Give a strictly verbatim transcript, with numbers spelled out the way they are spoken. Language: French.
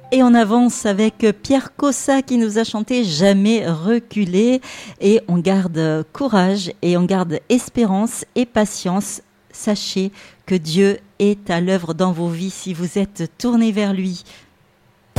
Et on avance avec Pierre Cossa qui nous a chanté Jamais reculer. Et on garde courage et on garde espérance et patience. Sachez que Dieu est à l'œuvre dans vos vies si vous êtes tournés vers lui.